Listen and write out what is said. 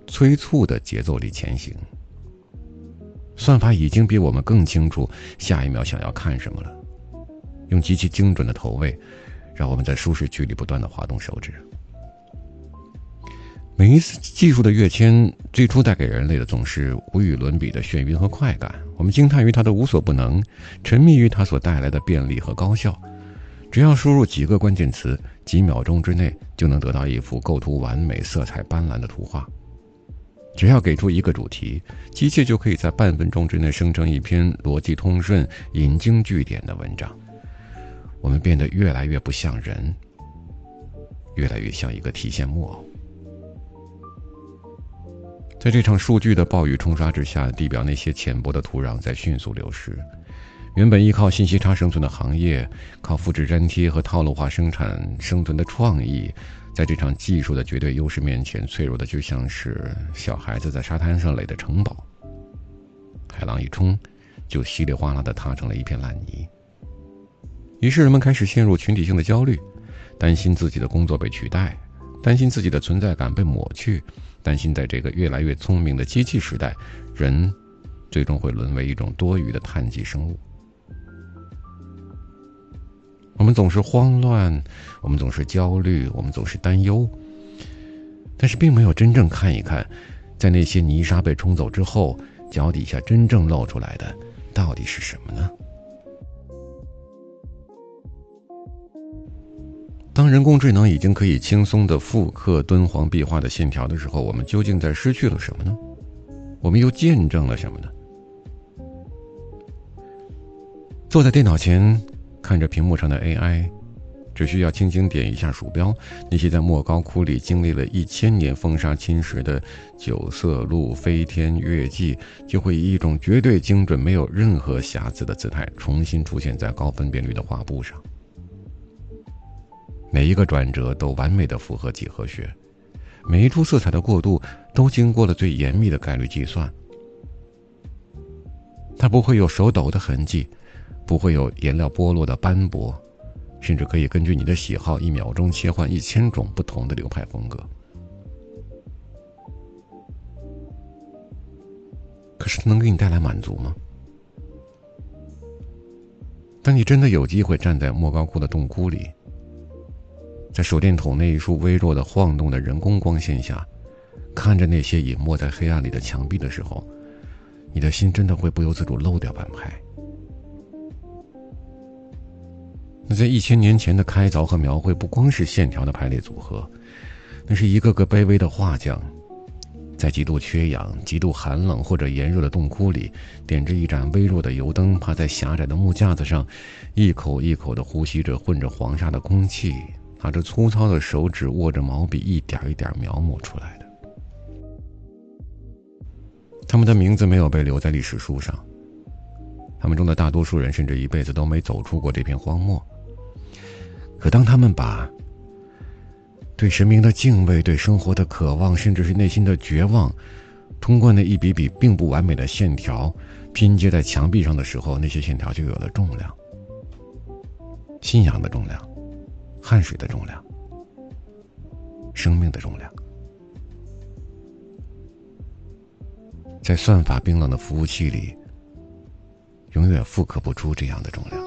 催促的节奏里前行。算法已经比我们更清楚下一秒想要看什么了，用极其精准的投喂，让我们在舒适区里不断地滑动手指。每一次技术的跃迁，最初带给人类的总是无与伦比的眩晕和快感。我们惊叹于它的无所不能，沉迷于它所带来的便利和高效。只要输入几个关键词，几秒钟之内就能得到一幅构图完美、色彩斑斓的图画。只要给出一个主题，机器就可以在半分钟之内生成一篇逻辑通顺、引经据典的文章。我们变得越来越不像人，越来越像一个提线木偶。在这场数据的暴雨冲刷之下，地表那些浅薄的土壤在迅速流失。原本依靠信息差生存的行业，靠复制粘贴和套路化生产生存的创意，在这场技术的绝对优势面前，脆弱的就像是小孩子在沙滩上垒的城堡。海浪一冲，就稀里哗啦地踏成了一片烂泥。于是人们开始陷入群体性的焦虑，担心自己的工作被取代，担心自己的存在感被抹去，担心在这个越来越聪明的机器时代，人最终会沦为一种多余的碳基生物。我们总是慌乱，我们总是焦虑，我们总是担忧，但是并没有真正看一看，在那些泥沙被冲走之后，脚底下真正露出来的到底是什么呢？当人工智能已经可以轻松地复刻敦煌壁画的线条的时候，我们究竟在失去了什么呢？我们又见证了什么呢？坐在电脑前看着屏幕上的 AI， 只需要轻轻点一下鼠标，那些在莫高窟里经历了1000年风沙侵蚀的九色鹿、飞天、月季，就会以一种绝对精准、没有任何瑕疵的姿态重新出现在高分辨率的画布上。每一个转折都完美的符合几何学，每一处色彩的过渡都经过了最严密的概率计算。它不会有手抖的痕迹，不会有颜料剥落的斑驳，甚至可以根据你的喜好1秒钟切换1000种不同的流派风格。可是它能给你带来满足吗？当你真的有机会站在莫高窟的洞窟里，在手电筒那一束微弱的晃动的人工光线下，看着那些隐没在黑暗里的墙壁的时候，你的心真的会不由自主漏掉半拍。那在1000年前的开凿和描绘，不光是线条的排列组合，那是一个个卑微的画匠，在极度缺氧、极度寒冷或者炎热的洞窟里，点着一盏微弱的油灯，趴在狭窄的木架子上，一口一口地呼吸着混着黄沙的空气，拿着粗糙的手指，握着毛笔，一点一点描摹出来的。他们的名字没有被留在历史书上，他们中的大多数人甚至一辈子都没走出过这片荒漠。可当他们把对神明的敬畏、对生活的渴望，甚至是内心的绝望，通过那一笔笔并不完美的线条拼接在墙壁上的时候，那些线条就有了重量，信仰的重量，汗水的重量，生命的重量。在算法冰冷的服务器里，永远复刻不出这样的重量。